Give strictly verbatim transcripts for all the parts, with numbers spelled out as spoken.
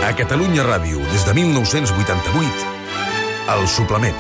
A Catalunya Ràdio, des de mil nou-cents vuitanta-vuit, El Suplement.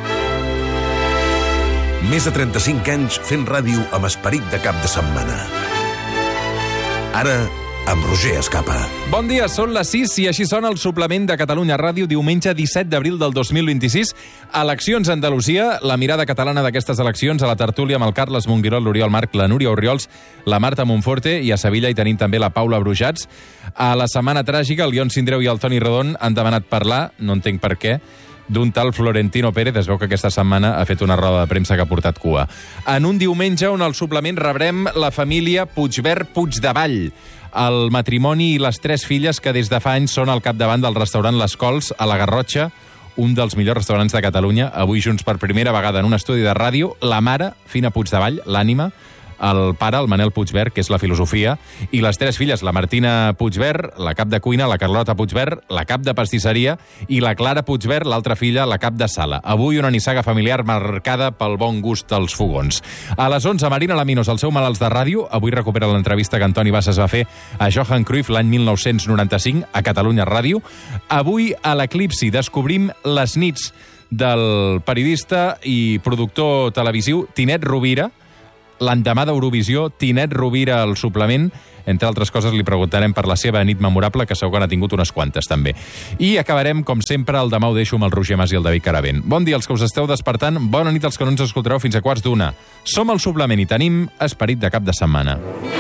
Més de trenta-cinc anys fent ràdio amb esperit de cap de setmana. Ara, amb Roger Escapa. Bon dia, són les sis i així sona el Suplement de Catalunya Ràdio, diumenge disset d'abril del dos mil vint-i-sis. Eleccions a Andalusia, la mirada catalana d'aquestes eleccions, a la tertúlia amb el Carles Monguirol, l'Oriol Marc, la Núria Orriols, la Marta Monforte, i a Sevilla hi tenim també la Paula Brujats. A la setmana tràgica, el Ion Sindreu i el Toni Rodon han demanat parlar, no entenc per què, d'un tal Florentino Pérez. Es veu que aquesta setmana ha fet una roda de premsa que ha portat cua. En un diumenge on al Suplement rebrem la família Puigvert Puigdevall, el matrimoni i les tres filles que des de fa anys són al capdavant del restaurant Les Cols a la Garrotxa, un dels millors restaurants de Catalunya. Avui junts per primera vegada en un estudi de ràdio, la mare, Fina Puigdevall, l'ànima, el pare, el Manel Puigvert, que és la filosofia, i les tres filles, la Martina Puigvert, la cap de cuina, la Carlota Puigvert, la cap de pastisseria, i la Clara Puigvert, l'altra filla, la cap de sala. Avui una nissaga familiar marcada pel bon gust dels fogons. A les onze, Marina Laminos, el seu malalts de ràdio. Avui recupera l'entrevista que Antoni Bassas va fer a Johan Cruyff l'any mil nou-cents noranta-cinc a Catalunya Ràdio. Avui, a l'Eclipsi, descobrim les nits del periodista i productor televisiu Tinet Rovira. L'endemà d'Eurovisió, Tinet Rovira al Suplement. Entre altres coses, li preguntarem per la seva nit memorable, que segur que n'ha tingut unes quantes, també. I acabarem, com sempre, el Demà ho deixo amb el Roger Mas i el David Caravent. Bon dia als que us esteu despertant, bona nit als que no ens escoltareu fins a quarts d'una. Som al Suplement i tenim esperit de cap de setmana.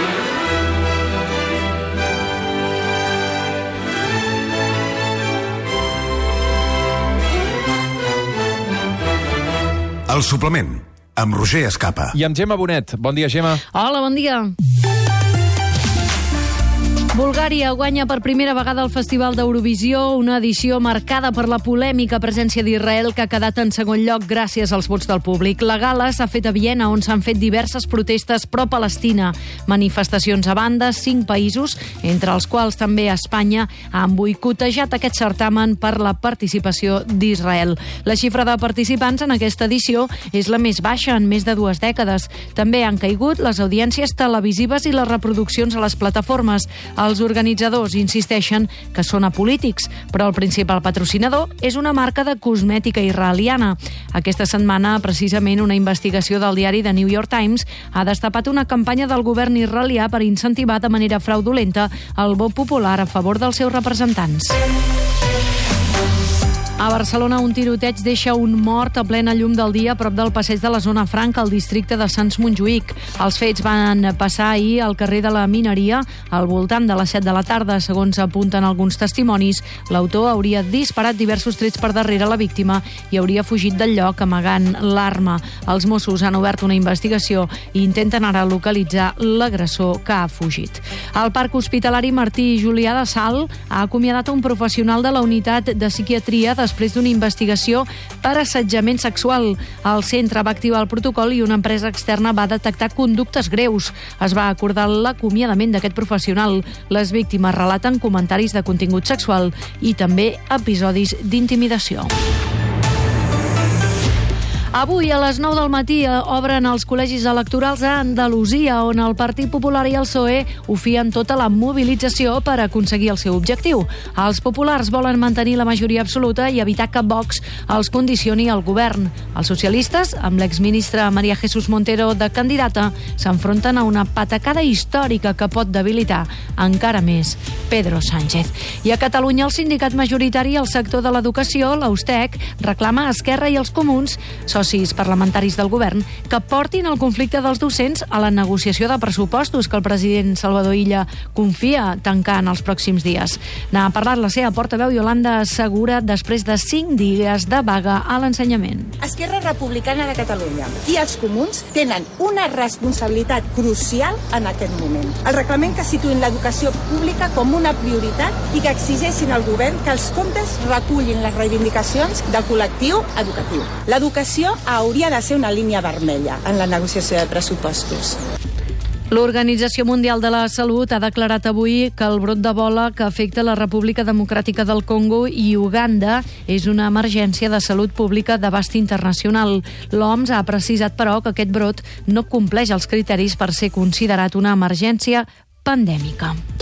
El Suplement, amb Roger Escapa. I amb Gemma Bonet. Bon dia, Gemma. Hola, bon dia. Bulgària guanya per primera vegada el Festival d'Eurovisió, una edició marcada per la polèmica presència d'Israel, que ha quedat en segon lloc gràcies als vots del públic. La gala s'ha fet a Viena, on s'han fet diverses protestes pro-Palestina. Manifestacions a banda, cinc països, entre els quals també Espanya, han boicotejat aquest certamen per la participació d'Israel. La xifra de participants en aquesta edició és la més baixa en més de dues dècades. També han caigut les audiències televisives i les reproduccions a les plataformes. Els organitzadors insisteixen que són apolítics, però el principal patrocinador és una marca de cosmètica israeliana. Aquesta setmana, precisament, una investigació del diari The New York Times ha destapat una campanya del govern israelià per incentivar de manera fraudulenta el vot popular a favor dels seus representants. A Barcelona, un tiroteig deixa un mort a plena llum del dia a prop del passeig de la Zona Franca, al districte de Sants Montjuïc. Els fets van passar ahir al carrer de la Mineria, al voltant de les set de la tarda. Segons apunten alguns testimonis, l'autor hauria disparat diversos trets per darrere la víctima i hauria fugit del lloc amagant l'arma. Els Mossos han obert una investigació i intenten ara localitzar l'agressor que ha fugit. El Parc Hospitalari Martí i Julià de Salt ha acomiadat un professional de la unitat de psiquiatria de després d'una investigació per assetjament sexual. El centre va activar el protocol i una empresa externa va detectar conductes greus. Es va acordar l'acomiadament d'aquest professional. Les víctimes relaten comentaris de contingut sexual i també episodis d'intimidació. Avui, a les nou del matí, obren els col·legis electorals a Andalusia, on el Partit Popular i el P S O E ho fien tota la mobilització per aconseguir el seu objectiu. Els populars volen mantenir la majoria absoluta i evitar que Vox els condicioni al govern. Els socialistes, amb l'exministra María Jesús Montero de candidata, s'enfronten a una patacada històrica que pot debilitar encara més Pedro Sánchez. I a Catalunya, el sindicat majoritari al sector de l'educació, l'Austec, reclama a Esquerra i els Comuns, socis parlamentaris del govern, que portin el conflicte dels docents a la negociació de pressupostos que el president Salvador Illa confia tancar en els pròxims dies. N'ha parlat la seva portaveu Iolanda Segura després de cinc dies de vaga a l'ensenyament. Esquerra Republicana de Catalunya i els Comuns tenen una responsabilitat crucial en aquest moment. El reglament que situïn l'educació pública com una prioritat i que exigeixin al govern que els comptes recullin les reivindicacions del col·lectiu educatiu. L'educació hauria de ser una línia vermella en la negociació de pressupostos. L'Organització Mundial de la Salut ha declarat avui que el brot d'Ebola que afecta la República Democràtica del Congo i Uganda és una emergència de salut pública d'abast internacional. L'O M S ha precisat, però, que aquest brot no compleix els criteris per ser considerat una emergència pandèmica.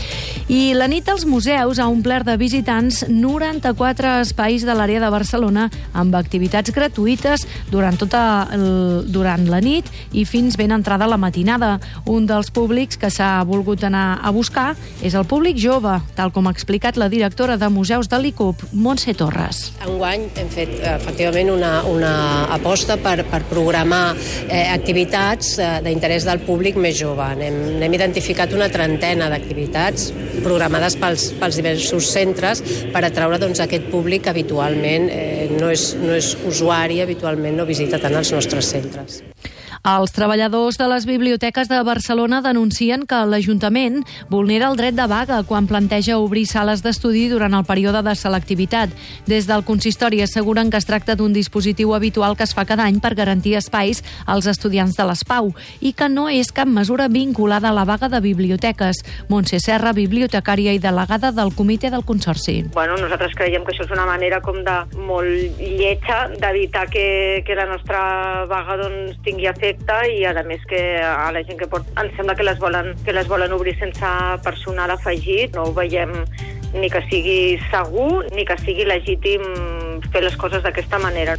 I la nit dels museus ha omplert de visitants noranta-quatre espais de l'àrea de Barcelona amb activitats gratuïtes durant tota el, durant la nit i fins ben entrada la matinada. Un dels públics que s'ha volgut anar a buscar és el públic jove, tal com ha explicat la directora de museus de l'I C U P, Montse Torres. Enguany hem fet efectivament una, una aposta per, per programar eh, activitats eh, d'interès del públic més jove. Hem, hem identificat una trentena d'activitats programades pels, pels diversos centres per atraure doncs, aquest públic que habitualment eh, no, és, no és usuari, habitualment no visita tant els nostres centres. Els treballadors de les biblioteques de Barcelona denuncien que l'Ajuntament vulnera el dret de vaga quan planteja obrir sales d'estudi durant el període de selectivitat. Des del consistori asseguren que es tracta d'un dispositiu habitual que es fa cada any per garantir espais als estudiants de l'S P A U i que no és cap mesura vinculada a la vaga de biblioteques. Montse Serra, bibliotecària i delegada del comitè del Consorci. Bueno, nosaltres creiem que això és una manera com de molt lletja d'evitar que, que la nostra vaga doncs, tingui efecte i a més que a la gent que pot, ens sembla que les volen, que les volen obrir sense personal afegit. No ho veiem ni que sigui segur ni que sigui legítim fer les coses d'aquesta manera.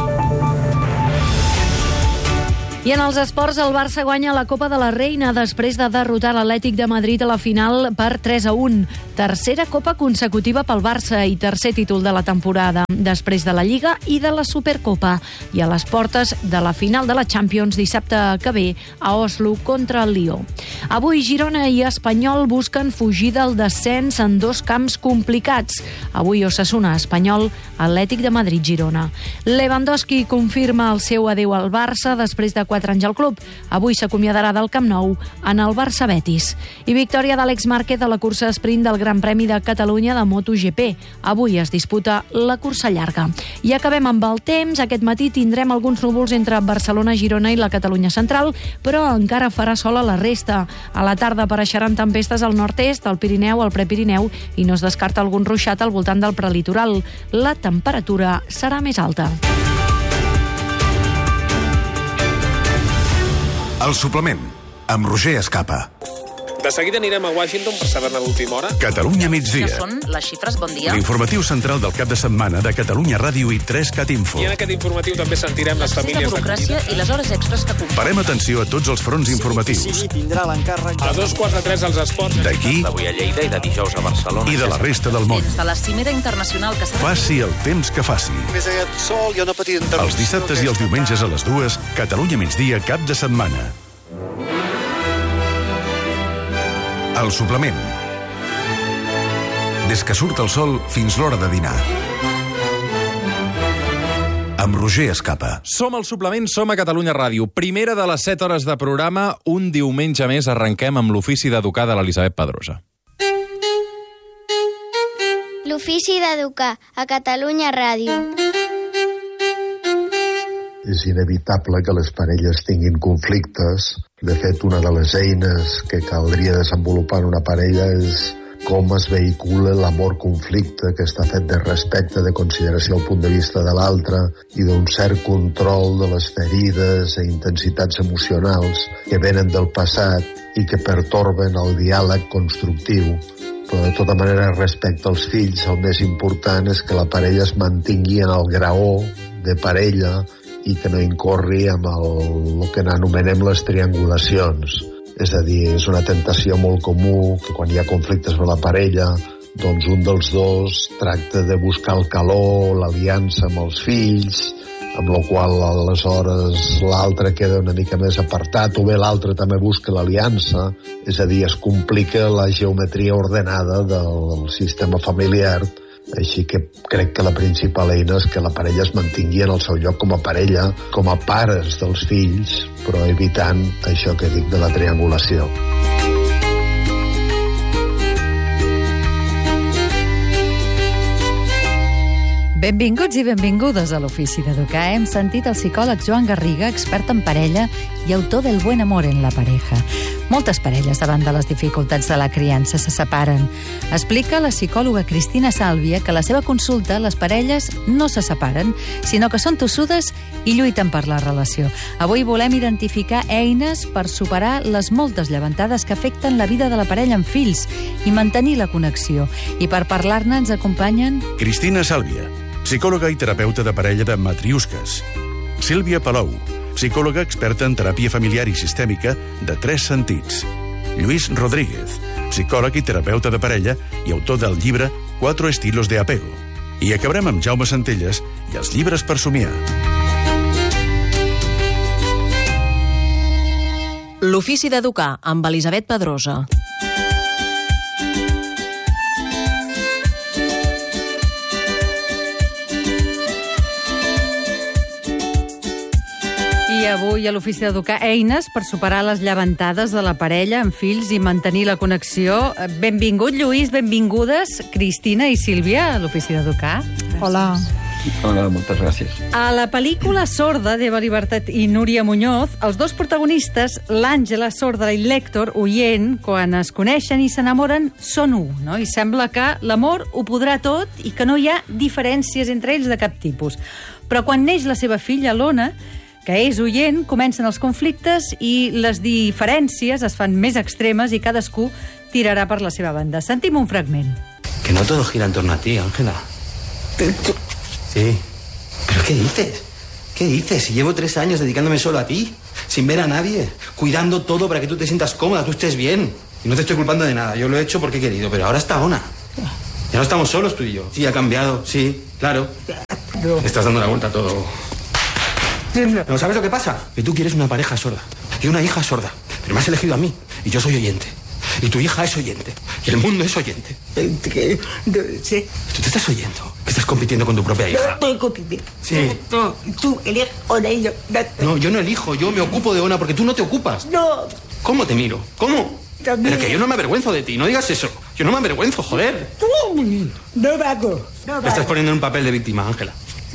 I en els esports, el Barça guanya la Copa de la Reina després de derrotar l'Atlètic de Madrid a la final per tres a un. Tercera Copa consecutiva pel Barça i tercer títol de la temporada, després de la Lliga i de la Supercopa. I a les portes de la final de la Champions dissabte que ve a Oslo contra el Lió. Avui Girona i Espanyol busquen fugir del descens en dos camps complicats. Avui Osasuna, Espanyol, Atlètic de Madrid, Girona. Lewandowski confirma el seu adeu al Barça després de quatre anys al club. Avui s'acomiadarà del Camp Nou en el Barça-Betis. I victòria d'Àlex Márquez a la cursa sprint del Gran Premi de Catalunya de MotoGP. Avui es disputa la cursa llarga. I acabem amb el temps. Aquest matí tindrem alguns núvols entre Barcelona, Girona i la Catalunya central, però encara farà sol a la resta. A la tarda apareixeran tempestes al nord-est, al Pirineu, al Prepirineu i no es descarta algun ruixat al voltant del prelitoral. La temperatura serà més alta. El suplement, amb Roger Escapa. De seguida anirem a Washington per saber-ne l'última hora. Catalunya migdia. Que són les xifres, bon dia. L'informatiu central del cap de setmana de Catalunya Ràdio i tres cat info. I en aquest informatiu també sentirem les famílies de burocràcia i les hores extres que comporten. Parem atenció a tots els fronts informatius. A dos quarts de tres als esports. D'aquí d'avui a Lleida i de dijous a Barcelona. I de la resta del món. Des de la cimera internacional que s'ha... Faci el temps que faci. Els dissabtes i els diumenges a les dues, Catalunya migdia, cap de setmana. El suplement. Des que surt el sol fins l'hora de dinar. Amb Roger Escapa. Som al suplement, som a Catalunya Ràdio. Primera de les set hores de programa, un diumenge més arrenquem amb l'ofici d'educar de l'Elisabet Pedrosa. L'ofici d'educar a Catalunya Ràdio. És inevitable que les parelles tinguin conflictes. De fet, una de les eines que caldria desenvolupar en una parella és com es vehicula l'amor-conflicte, que està fet de respecte, de consideració al punt de vista de l'altre i d'un cert control de les ferides i intensitats emocionals que venen del passat i que pertorben el diàleg constructiu. Però de tota manera, respecte als fills, el més important és que la parella es mantingui en el graó de parella i que no incorri amb el, el que anomenem les triangulacions. És a dir, és una tentació molt comú que quan hi ha conflictes amb la parella, doncs un dels dos tracta de buscar el calor, l'aliança amb els fills, amb la qual aleshores l'altre queda una mica més apartat, o bé l'altre també busca l'aliança. És a dir, es complica la geometria ordenada del sistema familiar. Així que crec que la principal eina és que la parella es mantingui en el seu lloc com a parella, com a pares dels fills, però evitant això que dic de la triangulació. Benvinguts i benvingudes a l'Ofici d'Educar. Hem sentit el psicòleg Joan Garriga, expert en parella i autor del Buen Amor en la Pareja. Moltes parelles davant de les dificultats de la criança se separen. Explica la psicòloga Cristina Sàlvia que a la seva consulta les parelles no se separen, sinó que són tossudes i lluiten per la relació. Avui volem identificar eines per superar les moltes llevantades que afecten la vida de la parella amb fills i mantenir la connexió. I per parlar-ne ens acompanyen Cristina Sàlvia, psicòloga i terapeuta de parella de matriusques. Sílvia Palou, psicòloga experta en teràpia familiar i sistèmica de tres sentits. Lluís Rodríguez, psicòleg i terapeuta de parella i autor del llibre Cuatro estilos de apego. I acabarem amb Jaume Centelles i els llibres per somiar. L'ofici d'educar amb Elisabet Pedrosa. I avui a l'Ofici d'Educar eines per superar les llevantades de la parella amb fills i mantenir la connexió. Benvingut, Lluís, benvingudes, Cristina i Sílvia, a l'Ofici d'Educar. Hola. Hola, moltes gràcies. A la pel·lícula Sorda, d'Eva Libertad i Núria Muñoz, els dos protagonistes, l'Àngela, sorda, i l'Héctor, oient, quan es coneixen i s'enamoren, són un, no? I sembla que l'amor ho podrà tot i que no hi ha diferències entre ells de cap tipus. Però quan neix la seva filla, l'Ona, que és oient, comencen els conflictes i les diferències es fan més extremes i cadascú tirarà per la seva banda. Sentim un fragment. Que no todo gira en torno a ti, Ángela. Sí. ¿Pero qué dices? ¿Qué dices? Si llevo tres años dedicándome solo a ti, sin ver a nadie, cuidando todo para que tú te sientas cómoda, tú estés bien. Y no te estoy culpando de nada, yo lo he hecho porque he querido, pero ahora está Ona. Ya no estamos solos tú y yo. Sí, ha cambiado, sí, claro. Le estás dando la vuelta a todo. ¿No sabes lo que pasa? Que tú quieres una pareja sorda y una hija sorda, pero me has elegido a mí y yo soy oyente. Y tu hija es oyente y el mundo es oyente. ¿Qué? Sí. ¿Tú te estás oyendo? Que estás compitiendo con tu propia hija. No estoy compitiendo. Sí. Tú, tú eliges Ona y yo. No, yo no elijo, yo me ocupo de Ona porque tú no te ocupas. No. ¿Cómo te miro? ¿Cómo? También. Pero que yo no me avergüenzo de ti, no digas eso. Yo no me avergüenzo, joder. No vago. No Me estás poniendo en un papel de víctima, Ángela.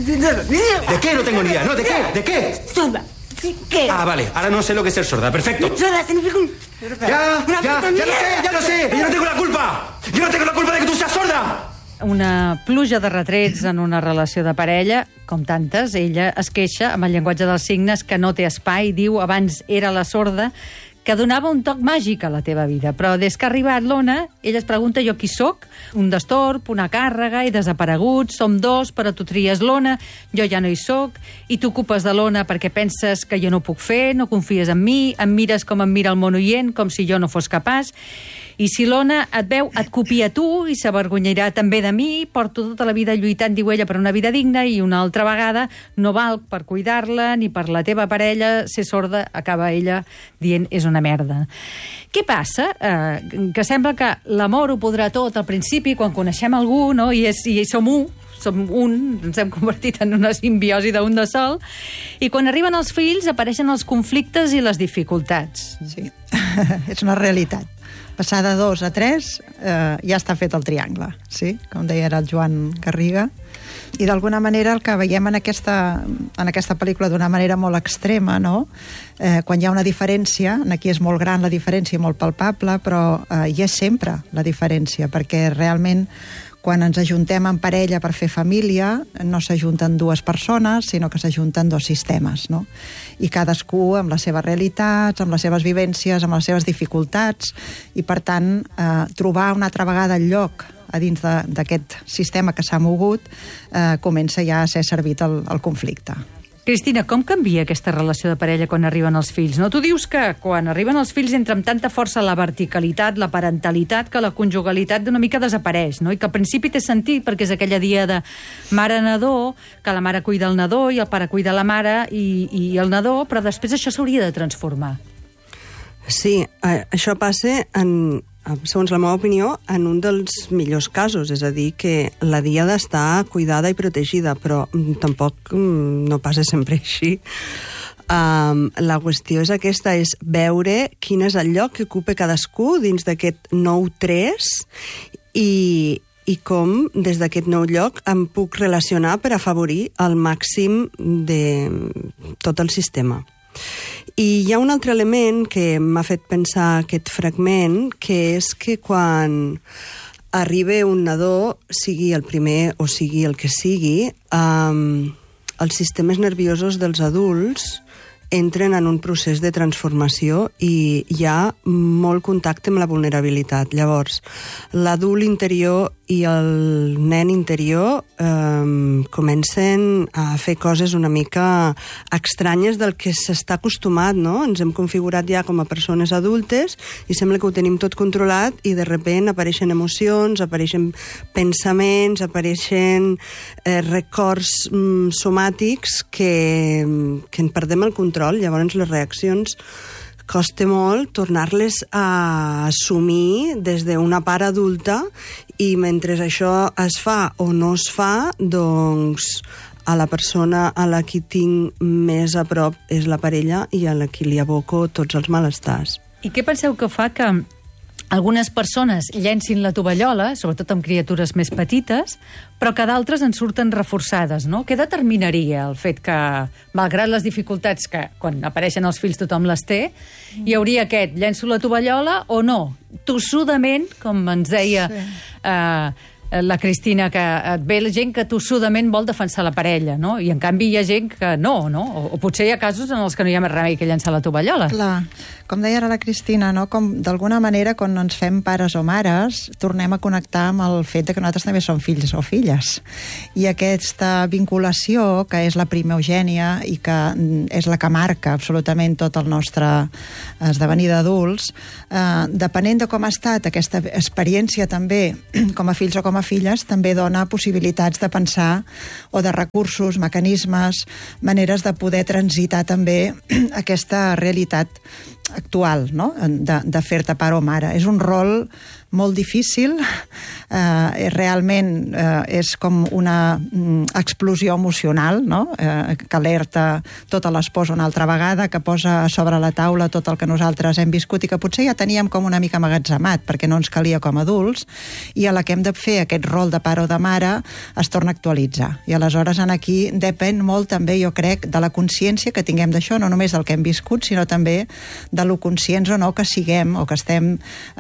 ¿De qué? No tengo ni idea. ¿No? ¿De qué? ¿De qué? Sorda. ¿Qué? Ah, vale. Ahora no sé lo que es ser sorda. Perfecto. Sorda significa un... Ya, ya, ya lo sé, ya lo sé. Yo no tengo la culpa. Yo no tengo la culpa de que tú seas sorda. Una pluja de retrets en una relació de parella, com tantes. Ella es queixa amb el llenguatge dels signes que no té espai. Diu, abans era la sorda, que donava un toc màgic a la teva vida. Però des que ha arribat l'Ona, ella es pregunta jo qui sóc, un destorb, una càrrega, he desaparegut, som dos, però tu tries l'Ona, jo ja no hi sóc, i t'ocupes de l'Ona perquè penses que jo no puc fer, no confies en mi, em mires com em mira el món oient, com si jo no fos capaç. I si l'Ona et veu, et copia tu i s'avergonyirà també de mi, porto tota la vida lluitant, diu ella, per una vida digna i una altra vegada no val per cuidar-la ni per la teva parella, ser sorda, acaba ella dient, és una merda. Què passa? Eh, que sembla que l'amor ho podrà tot al principi, quan coneixem algú, no? I, és, i som un, som un, ens hem convertit en una simbiosi d'un de sol, i quan arriben els fills apareixen els conflictes i les dificultats. Sí, és una realitat. Passar de dos a tres eh, ja està fet el triangle, sí? Com deia era el Joan Garriga. I d'alguna manera el que veiem en aquesta, en aquesta pel·lícula d'una manera molt extrema, no? Eh, quan hi ha una diferència, aquí és molt gran la diferència i molt palpable, però eh, hi és sempre la diferència, perquè realment quan ens ajuntem en parella per fer família, no s'ajunten dues persones, sinó que s'ajunten dos sistemes, no? I cadascú amb les seves realitats, amb les seves vivències, amb les seves dificultats, i per tant, eh, trobar una altra vegada el lloc a dins d'aquest sistema que s'ha mogut, eh, comença ja a ser servit el, el conflicte. Cristina, com canvia aquesta relació de parella quan arriben els fills? No? Tu dius que quan arriben els fills entra amb tanta força la verticalitat, la parentalitat, que la conjugalitat d'una mica desapareix, no? I que al principi té sentit perquè és aquella dia de mare-nadó, que la mare cuida el nadó i el pare cuida la mare i, i el nadó, però després això s'hauria de transformar. Sí, eh, això passa en... segons la meva opinió, en un dels millors casos, és a dir, que la dia ha d'estar cuidada i protegida, però tampoc no passa sempre així. Um, la qüestió és aquesta, és veure quin és el lloc que ocupa cadascú dins d'aquest nou tres i, i com des d'aquest nou lloc em puc relacionar per afavorir el màxim de tot el sistema. I hi ha un altre element que m'ha fet pensar aquest fragment, que és que quan arriba un nadó, sigui el primer o sigui el que sigui, um, els sistemes nerviosos dels adults entren en un procés de transformació i hi ha molt contacte amb la vulnerabilitat. Llavors, l'adult interior i el nen interior eh, comencen a fer coses una mica estranyes del que s'està acostumat, no? Ens hem configurat ja com a persones adultes i sembla que ho tenim tot controlat i de sobte apareixen emocions, apareixen pensaments, apareixen eh, records mm, somàtics que, que en perdem el control. Llavors les reaccions costa molt tornar-les a assumir des d'una part adulta i mentre això es fa o no es fa, doncs a la persona a la qui tinc més a prop és la parella i a la qui li aboco tots els malestars. I què penseu que fa que algunes persones llencin la tovallola, sobretot amb criatures més petites, però que d'altres en surten reforçades, no? Què determinaria el fet que, malgrat les dificultats que quan apareixen els fills tothom les té, hi hauria aquest, llenço la tovallola o no? Tossudament, com ens deia sí. eh, la Cristina, que et ve la gent que tossudament vol defensar la parella, no? I en canvi hi ha gent que no, no? O, o potser hi ha casos en els que no hi ha més remei que llençar la tovallola. Clar, com deia ara la Cristina, no? Com d'alguna manera quan ens fem pares o mares tornem a connectar amb el fet de que nosaltres també som fills o filles. I aquesta vinculació, que és la primogènia i que és la que marca absolutament tot el nostre esdevenir d'adults, eh, depenent de com ha estat aquesta experiència també com a fills o com a filles, també dona possibilitats de pensar o de recursos, mecanismes, maneres de poder transitar també aquesta realitat actual, no? de, de fer-te pare o mare. És un rol molt difícil, eh, realment eh, és com una mm, explosió emocional, no? eh, que alerta totes les posa una altra vegada, que posa sobre la taula tot el que nosaltres hem viscut i que potser ja teníem com una mica amagatzemat, perquè no ens calia com a adults, i a la que hem de fer aquest rol de pare o de mare es torna a actualitzar. I aleshores en aquí depèn molt també, jo crec, de la consciència que tinguem d'això, no només del que hem viscut, sinó també de lo conscients o no que siguem o que estem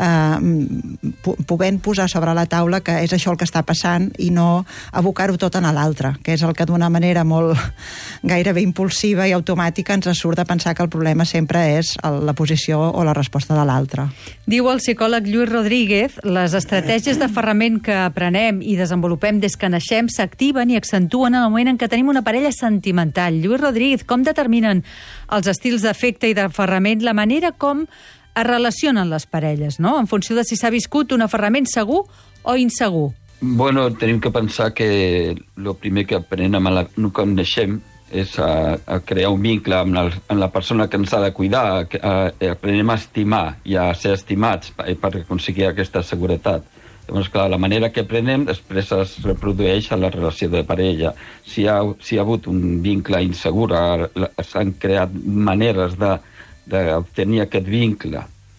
eh, podent posar sobre la taula que és això el que està passant i no abocar-ho tot en l'altre, que és el que d'una manera molt gairebé impulsiva i automàtica ens surt de pensar que el problema sempre és la posició o la resposta de l'altre. Diu el psicòleg Lluís Rodríguez, les estratègies d'aferrament que aprenem i desenvolupem des que naixem s'activen i accentuen en el moment en què tenim una parella sentimental. Lluís Rodríguez, com determinen els estils d'afecte i d'aferrament la manera com es relacionen les parelles, no? En funció de si s'ha viscut un aferrament segur o insegur. Bueno, tenim que pensar que el primer que aprenem a la, quan naixem és a, a crear un vincle amb la, amb la persona que ens ha de cuidar, a, a, aprenem a estimar i a ser estimats per, per aconseguir aquesta seguretat. Llavors, clar, la manera que aprenem després es reprodueix a la relació de parella. Si hi ha, si hi ha hagut un vincle insegur, s'han creat maneres de d'obtenir aquest vincle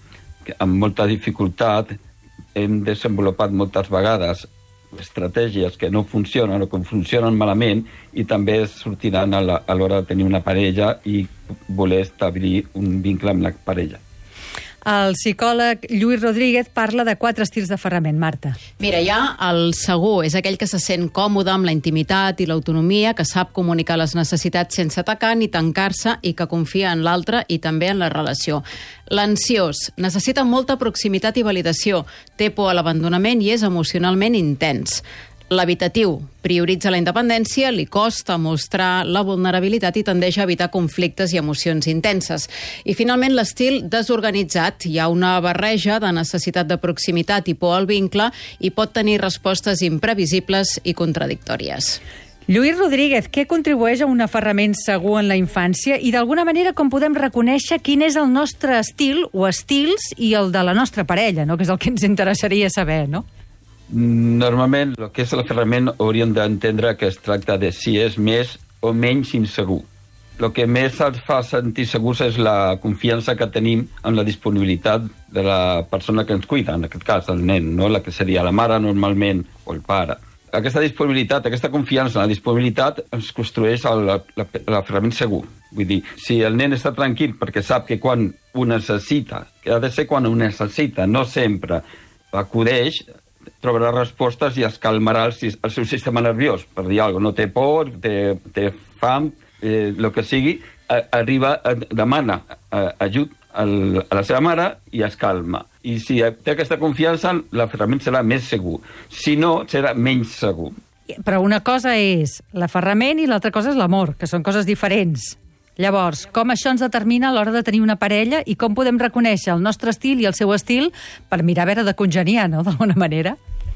amb molta dificultat, hem desenvolupat moltes vegades estratègies que no funcionen o que funcionen malament i també sortiran a l'hora de tenir una parella i voler establir un vincle amb la parella. El psicòleg Lluís Rodríguez parla de quatre estils d'aferrament. Marta. Mira, hi ha el segur, és aquell que se sent còmode amb la intimitat i l'autonomia, que sap comunicar les necessitats sense atacar ni tancar-se i que confia en l'altre i també en la relació. L'ansiós necessita molta proximitat i validació, té por a l'abandonament i és emocionalment intens. L'evitatiu prioritza la independència, li costa mostrar la vulnerabilitat i tendeix a evitar conflictes i emocions intenses. I finalment l'estil desorganitzat. Hi ha una barreja de necessitat de proximitat i por al vincle i pot tenir respostes imprevisibles i contradictòries. Lluís Rodríguez, què contribueix a un aferrament segur en la infància i d'alguna manera com podem reconèixer quin és el nostre estil o estils i el de la nostra parella, no? Que és el que ens interessaria saber, no? Normalment, el que és l'aferrament hauríem d'entendre que es tracta de si és més o menys insegur. El que més ens fa sentir segurs és la confiança que tenim en la disponibilitat de la persona que ens cuida, en aquest cas el nen, no? La que seria la mare normalment o el pare. aquesta disponibilitat, aquesta confiança en la disponibilitat es construeix l'aferrament segur. Vull dir, si el nen està tranquil perquè sap que quan ho necessita, que ha de ser quan ho necessita, no sempre acudeix, trobarà respostes i es calmarà el, el seu sistema nerviós, per dir alguna cosa. No té por, té, té fam, eh, el que sigui, a, arriba, a, demana a, ajut al, a la seva mare i es calma. I si té aquesta confiança, l'aferrament serà més segur. Si no, serà menys segur. Però una cosa és l'aferrament i l'altra cosa és l'amor, que són coses diferents. Llavors, com això ens determina a l'hora de tenir una parella i com podem reconèixer el nostre estil i el seu estil per mirar a veure de congeniar, no?, d'alguna manera?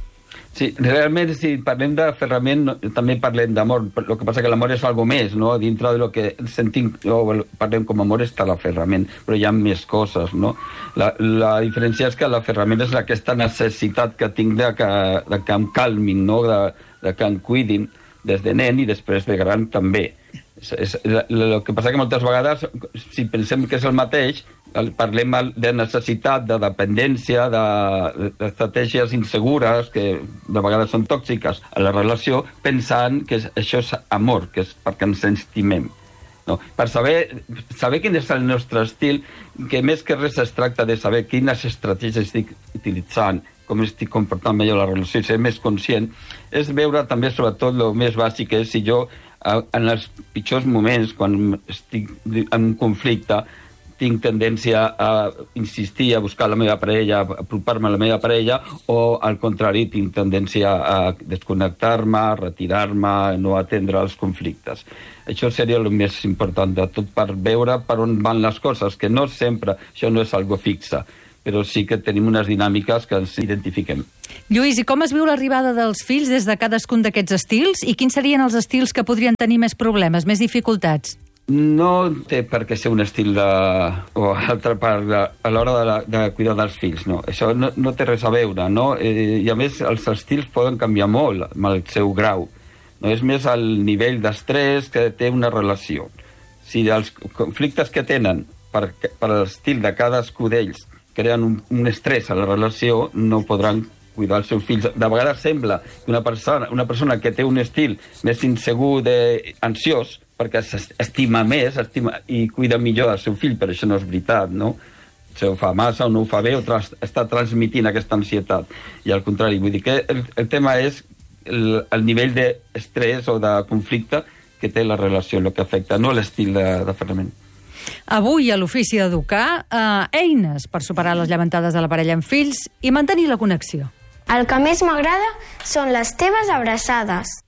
Sí, realment, si parlem d'aferrament, no, també parlem d'amor. El que passa que l'amor és algo més, no? Dintre de lo que sentim, o parlem com amor, està l'aferrament, però hi ha més coses, no? La, la diferència és que l'aferrament és aquesta necessitat que tinc de que, de que em calmin, no? De, de que em cuidin des de nen i després de gran també. És, és, el que passa que moltes vegades, si pensem que és el mateix, parlem de necessitat, de dependència, d'estratègies insegures, que de vegades són tòxiques a la relació, pensant que això és amor, que és perquè ens estimem. No? Per saber, saber quin és el nostre estil, que més que res es tracta de saber quines estratègies estic utilitzant, com estic comportant millor la relació, ser més conscient, és veure també, sobretot, el més bàsic, és si jo, en els pitjors moments, quan estic en un conflicte, tinc tendència a insistir, a buscar la meva parella, a apropar-me a la meva parella, o, al contrari, tinc tendència a desconnectar-me, a retirar-me, a no atendre els conflictes. Això seria el més important de tot, per veure per on van les coses, que no sempre, això no és algo fixe, però sí que tenim unes dinàmiques que ens identifiquem. Lluís, i com es viu l'arribada dels fills des de cadascun d'aquests estils? I quins serien els estils que podrien tenir més problemes, més dificultats? No té per què ser un estil de... o altra part de, a l'hora de, la, de cuidar dels fills, no. Això no, no té res a veure, no? Eh, I a més, els estils poden canviar molt amb el seu grau. No és més el nivell d'estrès que té una relació. Si els conflictes que tenen per, per l'estil de cadascú d'ells creen un, un estrès a la relació, no podran cuidar els seus fills. De vegades sembla que una persona, una persona que té un estil més insegur, de, ansiós, perquè s'estima més estima, i cuida millor el seu fill, però això no és veritat, no? Si ho fa massa o no ho fa bé, o trans, està transmitint aquesta ansietat. I al contrari, vull dir que el, el tema és el, el nivell d'estrès o de conflicte que té la relació, el que afecta, no l'estil d'aferrament. Avui a l'Ofici d'Educar, eh, eines per superar les llevantades de la parella amb fills i mantenir la connexió. El que més m'agrada són les teves abraçades.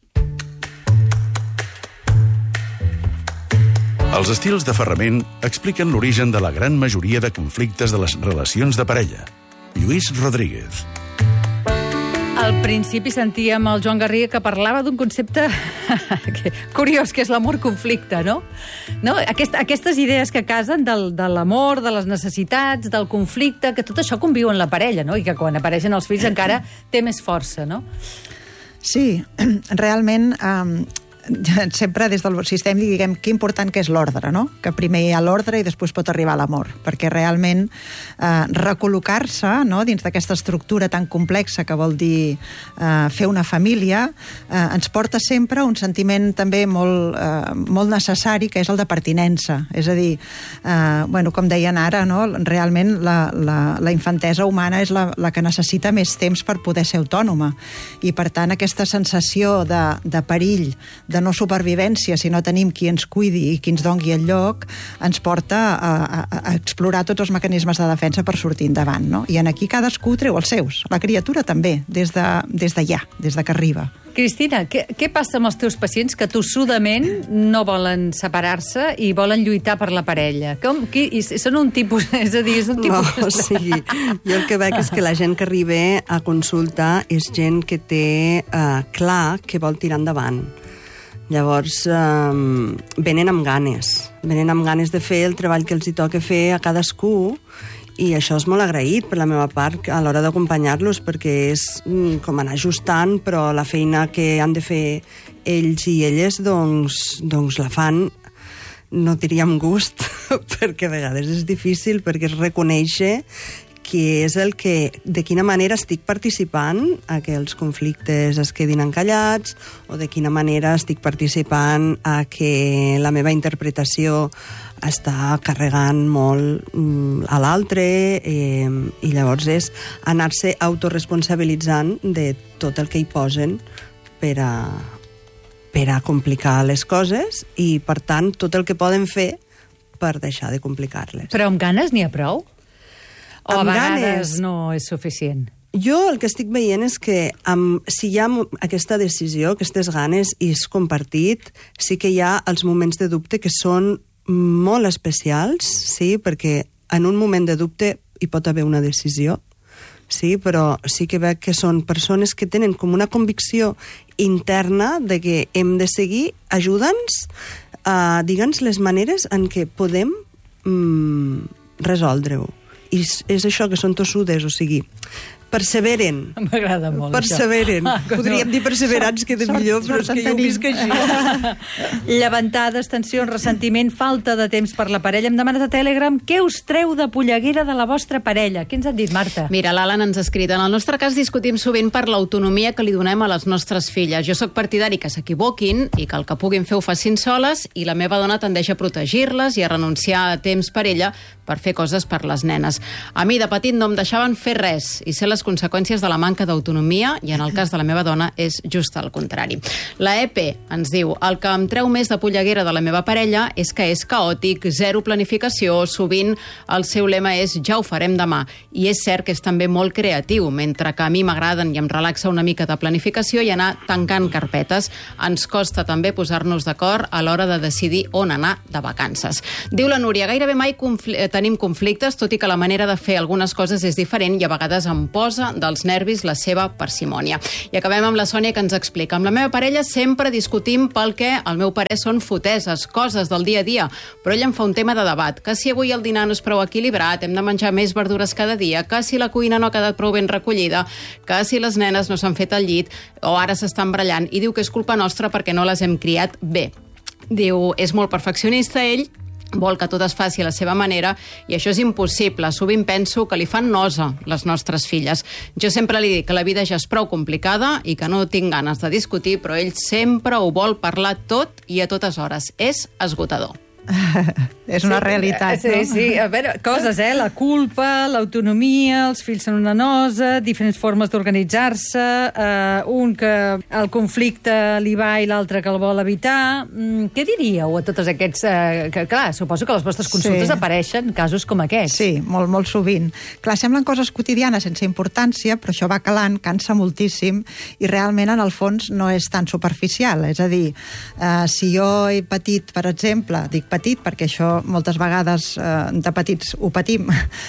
Els estils d'aferrament expliquen l'origen de la gran majoria de conflictes de les relacions de parella. Lluís Rodríguez. Al principi sentíem el Joan Garriga que parlava d'un concepte curiós, que és l'amor-conflicte, no? no? Aquest, aquestes idees que casen del, de l'amor, de les necessitats, del conflicte, que tot això conviu en la parella, no? I que quan apareixen els fills encara té més força, no? Sí, realment... Um... sempre des del sistema diguem que important que és l'ordre, no? Que primer hi ha l'ordre i després pot arribar l'amor, perquè realment eh, recol·locar-se, no?, dins d'aquesta estructura tan complexa que vol dir eh, fer una família, eh, ens porta sempre un sentiment també molt, eh, molt necessari, que és el de pertinença. És a dir, eh, bueno, com deien ara, no?, realment la, la, la infantesa humana és la, la que necessita més temps per poder ser autònoma, i per tant aquesta sensació de, de perill, de de no supervivència, si no tenim qui ens cuidi i qui ens dongui el lloc, ens porta a, a, a explorar tots els mecanismes de defensa per sortir endavant, no? I en aquí cadascú treu els seus. La criatura també, des de, des de ja, des de que arriba. Cristina, què, què passa amb els teus pacients que tossudament no volen separar-se i volen lluitar per la parella? Com, qui, són un tipus... És a dir, és un tipus... No, o sigui, jo el que veig és que la gent que arriba a consulta és gent que té eh, clar que vol tirar endavant. Llavors, eh, venen amb ganes. Venen amb ganes de fer el treball que els hi toca fer a cadascú, i això és molt agraït per la meva part a l'hora d'acompanyar-los, perquè és com anar ajustant, però la feina que han de fer ells i elles, doncs, doncs la fan, no diria amb gust, perquè a vegades és difícil, perquè es reconèixer que és el que, de quina manera estic participant a que els conflictes es quedin encallats o de quina manera estic participant a que la meva interpretació està carregant molt mm, a l'altre eh, i llavors és anar-se autoresponsabilitzant de tot el que hi posen per a, per a complicar les coses i, per tant, tot el que poden fer per deixar de complicar-les. Però amb ganes n'hi ha prou? O a Amb vegades ganes. no és suficient? Jo el que estic veient és que amb, si hi ha aquesta decisió, aquestes ganes i és compartit, sí que hi ha els moments de dubte que són molt especials, sí, perquè en un moment de dubte hi pot haver una decisió, sí, però sí que veig que són persones que tenen com una convicció interna de que hem de seguir, ajuda'ns, uh, digue'ns les maneres en què podem mm, resoldre-ho. I és això, que són tossudes, o sigui, perseveren. M'agrada molt, perseveren. això. Podríem dir perseverants, queda millor, però és que jo ho visc així. Llevantades, tensions, ressentiment, falta de temps per la parella. Hem demanat a Telegram què us treu de polleguera de la vostra parella. Què ens han dit, Marta? Mira, l'Alan ens ha escrit: en el nostre cas discutim sovint per l'autonomia que li donem a les nostres filles. Jo sóc partidari que s'equivoquin i que el que puguin fer ho facin soles, i la meva dona tendeix a protegir-les i a renunciar a temps per ella per fer coses per les nenes. A mi, de petit, no em deixaven fer res i ser les conseqüències de la manca d'autonomia, i en el cas de la meva dona és just el contrari. La E P ens diu: el que em treu més de polleguera de la meva parella és que és caòtic, zero planificació, sovint el seu lema és ja ho farem demà, i és cert que és també molt creatiu, mentre que a mi m'agraden i em relaxa una mica de planificació i anar tancant carpetes. Ens costa també posar-nos d'acord a l'hora de decidir on anar de vacances. Diu la Núria: gairebé mai confl- tenim conflictes, tot i que la manera de fer algunes coses és diferent i a vegades em posa dels nervis la seva parsimònia. I acabem amb la Sònia, que ens explica: amb la meva parella sempre discutim pel que al meu parer són foteses, coses del dia a dia, però ella em fa un tema de debat, que si avui el dinar no és prou equilibrat, hem de menjar més verdures cada dia, que si la cuina no ha quedat prou ben recollida, que si les nenes no s'han fet al llit o ara s'estan brallant, i diu que és culpa nostra perquè no les hem criat bé. Diu, és molt perfeccionista ell, vol que tot es faci a la seva manera i això és impossible. Sovint penso que li fan nosa les nostres filles. Jo sempre li dic que la vida ja és prou complicada i que no tinc ganes de discutir, però ell sempre ho vol parlar tot i a totes hores. És esgotador. És una realitat, sí, no? Sí, a veure, coses, eh? La culpa, l'autonomia, els fills són una nosa, diferents formes d'organitzar-se, eh, un que el conflicte li va i l'altre que el vol evitar. Mm, què diríeu a tots aquests... Eh, que, clar, suposo que a les vostres consultes Sí. apareixen casos com aquests. Sí, molt, molt sovint. Clar, semblen coses quotidianes sense importància, però això va calant, cansa moltíssim, i realment, en el fons, no és tan superficial. És a dir, eh, si jo he patit, per exemple, dic petit, perquè això moltes vegades eh, de petits ho patim,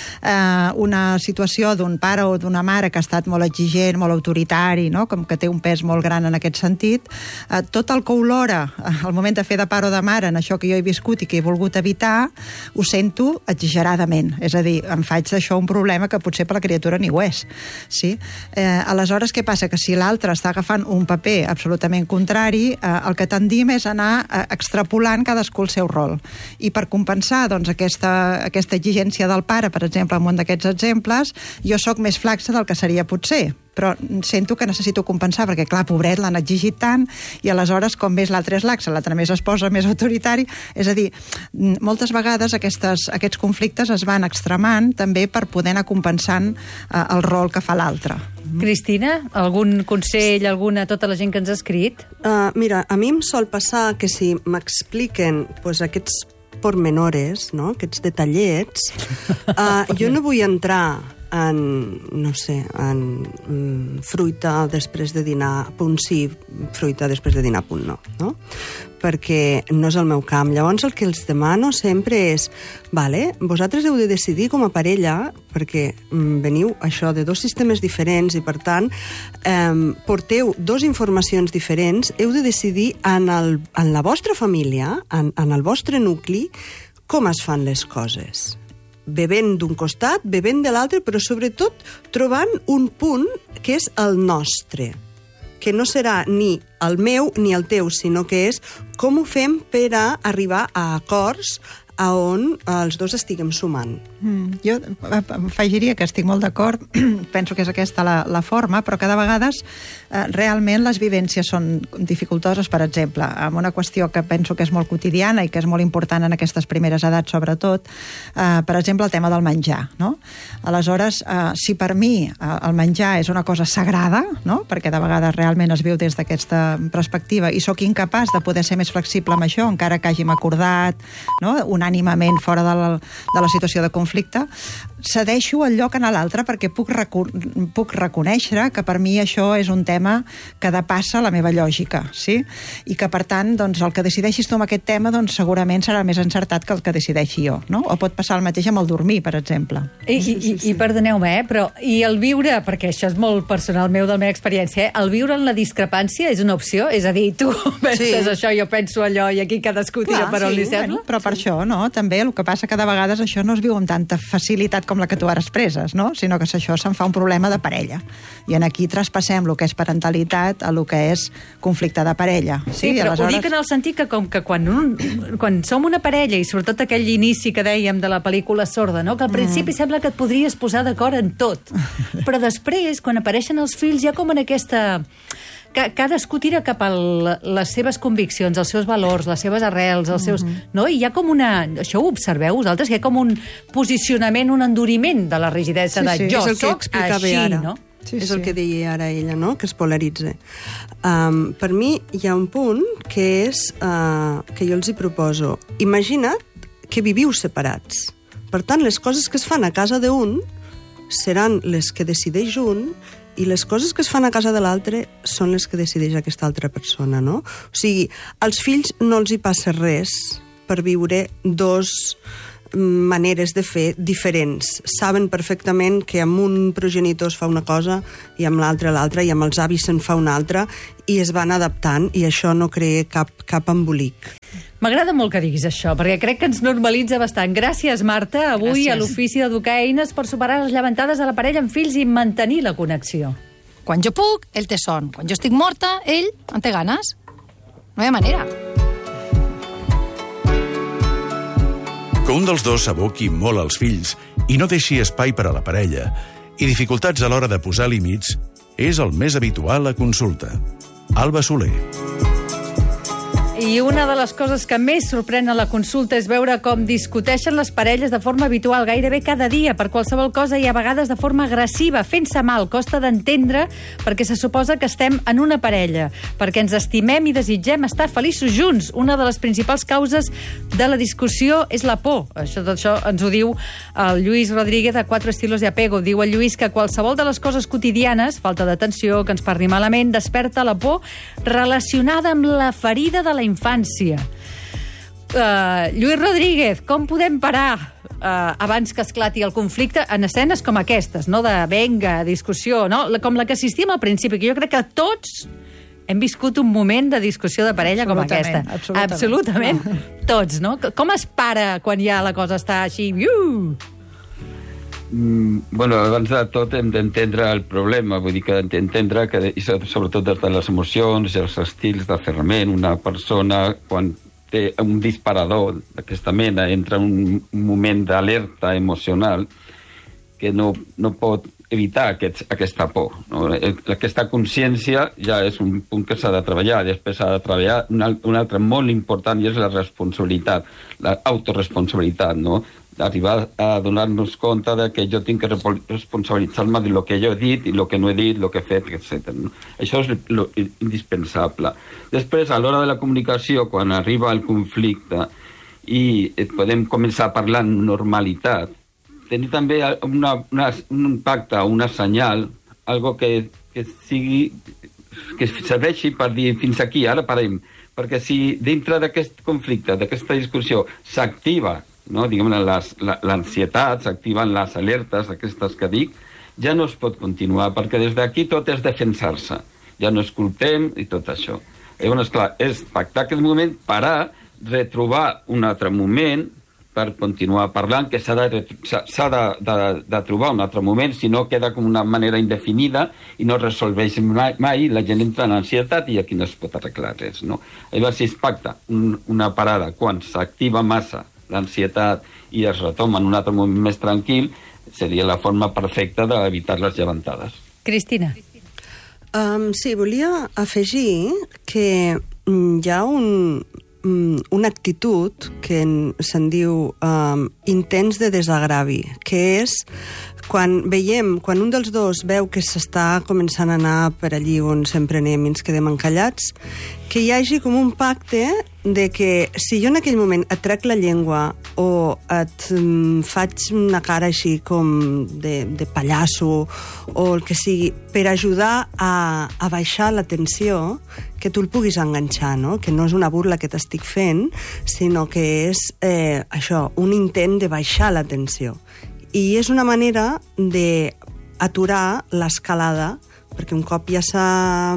eh, una situació d'un pare o d'una mare que ha estat molt exigent, molt autoritari, no? Com que té un pes molt gran en aquest sentit, eh, tot el que olora al moment de fer de pare o de mare en això que jo he viscut i que he volgut evitar, ho sento exageradament. És a dir, em faig d'això un problema que potser per la criatura ni ho és. Sí? Eh, aleshores, què passa? Que si l'altre està agafant un paper absolutament contrari, eh, el que tendim és anar eh, extrapolant cadascú el seu rol. I per compensar doncs, aquesta, aquesta exigència del pare, per exemple, en un d'aquests exemples, jo sóc més flaxa del que seria potser, però sento que necessito compensar, perquè, clar, pobret, l'han exigit tant, i aleshores, com més l'altre és laxa, l'altre més es posa més autoritari. És a dir, moltes vegades aquestes, aquests conflictes es van extremant també per poder anar compensant eh, el rol que fa l'altre. Cristina, algun consell, alguna, tota la gent que ens ha escrit? Uh, mira, a mi em sol passar que si m'expliquen pues, aquests pormenores, no? Aquests detallets, uh, jo no vull entrar en, no sé, en mm, fruita després de dinar, punt sí, fruita després de dinar, punt no, no? Perquè no és el meu camp. Llavors el que els demano sempre és, vale, vosaltres heu de decidir com a parella, perquè mm, veniu això de dos sistemes diferents i per tant eh, porteu dos informacions diferents, heu de decidir en, el, en la vostra família, en, en el vostre nucli, com es fan les coses. Bevent d'un costat, bevent de l'altre, però sobretot trobant un punt que és el nostre, que no serà ni el meu ni el teu, sinó que és com ho fem per a arribar a acords a on els dos estiguem sumant. Mm, jo afegiria que estic molt d'acord, penso que és aquesta la, la forma, però cada vegades eh, realment les vivències són dificultoses, per exemple, amb una qüestió que penso que és molt quotidiana i que és molt important en aquestes primeres edats, sobretot, eh, per exemple, el tema del menjar, no? Aleshores, eh, si per mi eh, el menjar és una cosa sagrada, no? Perquè de vegades realment es viu des d'aquesta perspectiva i sóc incapaç de poder ser més flexible amb això, encara que hàgim acordat, no? Unànimament fora de la, de la situació de conflicte, cedeixo el lloc en l'altre perquè puc, reco puc reconèixer que per mi això és un tema que depassa la meva lògica, sí? I que, per tant, doncs, el que decideixis tu amb aquest tema doncs, segurament serà més encertat que el que decideixi jo, no? O pot passar el mateix amb el dormir, per exemple. I, i, i, i perdoneu-me, eh, però i el viure, perquè això és molt personal meu, de la meva experiència, eh? El viure en la discrepància és una opció? És a dir, tu penses sí. això, jo penso allò, i aquí cadascú tira per on li sembla? Bueno, però per això, no? També el que passa que de vegades això no es viu amb tanta facilitat com la que tu ara expresses, no? Sinó que això se'n fa un problema de parella. I en aquí traspassem el que és parentalitat a el que és conflicte de parella. Sí, sí però aleshores... ho dic en el sentit que com que quan, un, quan som una parella, i sobretot aquell inici que dèiem de la pel·lícula Sorda, no? Que al principi mm. sembla que et podries posar d'acord en tot. Però després, quan apareixen els fills, ja com en aquesta... cadascú tira cap a les seves conviccions, els seus valors, les seves arrels, els seus... Uh-huh. No? I hi ha com una... Això ho observeu vosaltres? Hi ha com un posicionament, un enduriment de la rigidesa sí, sí. de jo soc així, ara. No? Sí, és sí. el que deia ara ella, no? Que es polaritza. Um, per mi hi ha un punt que és uh, que jo els hi proposo. Imagina't que viviu separats. Per tant, les coses que es fan a casa d'un seran les que decideix un i les coses que es fan a casa de l'altre són les que decideix aquesta altra persona, no? O sigui, als fills no els hi passa res per viure dos maneres de fer diferents. Saben perfectament que amb un progenitor es fa una cosa i amb l'altre l'altra, i amb els avis se'n fa una altra, i es van adaptant, i això no crea cap, cap embolic. M'agrada molt que diguis això, perquè crec que ens normalitza bastant. Gràcies, Marta, avui Gràcies. A l'Ofici d'Educar Eines per superar les llevantades a la parella amb fills i mantenir la connexió. Quan jo puc, ell té son. Quan jo estic morta, ell en té ganes. No hi ha manera. Que un dels dos s'aboqui molt als fills i no deixi espai per a la parella i dificultats a l'hora de posar límits és el més habitual a consulta. Alba Soler. I una de les coses que més sorprèn a la consulta és veure com discuteixen les parelles de forma habitual, gairebé cada dia, per qualsevol cosa i a vegades de forma agressiva, fent-se mal. Costa d'entendre perquè se suposa que estem en una parella, perquè ens estimem i desitgem estar feliços junts. Una de les principals causes de la discussió és la por. Això, això ens ho diu el Lluís Rodríguez de Cuatro Estilos de Apego. Diu el Lluís que qualsevol de les coses quotidianes, falta d'atenció, que ens parli malament, desperta la por relacionada amb la ferida de la infància. Uh, Lluís Rodríguez, com podem parar uh, abans que esclati el conflicte en escenes com aquestes, no? De venga, discussió, no? Com la que assistíem al principi, que jo crec que tots hem viscut un moment de discussió de parella com aquesta. Absolutament. Absolutament. No. Tots, no? Com es para quan ja la cosa està així? Uh! Mm, bueno, abans de tot hem d'entendre el problema, vull dir que d'entendre que, i sobretot des de les emocions i els estils d'aferrament, una persona quan té un disparador d'aquesta mena entra en un moment d'alerta emocional que no, no pot evitar aquest, aquesta por, no? Aquesta consciència ja és un punt que s'ha de treballar. Després s'ha de treballar un, un altre molt important i és la responsabilitat, l'autoresponsabilitat, no? Arribar a donar-nos compte de que jo tinc que responsabilitzar-me de lo que jo he dit i lo que no he dit, lo que he fet, etcètera. No? Això és lo indispensable. Després, a l'hora de la comunicació, quan arriba el conflicte i podem començar a parlar en normalitat, tenir també una, una, un impacte, una senyal, algo que, que sigui, que serveixi per dir fins aquí, ara parem. Perquè si dintre d'aquest conflicte, d'aquesta discussió, s'activa, no? Diguem, l'ansietat, s'activen les alertes aquestes que dic, ja no es pot continuar, perquè des d'aquí tot és defensar-se. Ja no escoltem i tot això. Llavors, clar, és pactar aquest moment, parar, retrobar un altre moment per continuar parlant, que s'ha de, s'ha de, de, de trobar un altre moment, si no queda com una manera indefinida i no resolveix mai, mai la gent entra en ansietat i aquí no es pot arreglar res, no? Llavors, si es pacta un, una parada quan s'activa massa l'ansietat i es retoma en un altre moment més tranquil, seria la forma perfecta d'evitar les llevantades. Cristina. Um, sí, volia afegir que mm, hi ha un, mm, una actitud que en, se'n diu um, intents de desagravi, que és quan veiem, quan un dels dos veu que s'està començant a anar per allí on sempre anem i ens quedem encallats, que hi hagi com un pacte de que si jo en aquell moment et trec la llengua o et mm, faig una cara així com de, de pallasso o el que sigui, per ajudar a, a baixar la tensió, que tu el puguis enganxar, no? Que no és una burla que t'estic fent, sinó que és eh, això, un intent de baixar la tensió. I és una manera d'aturar l'escalada, perquè un cop ja s'ha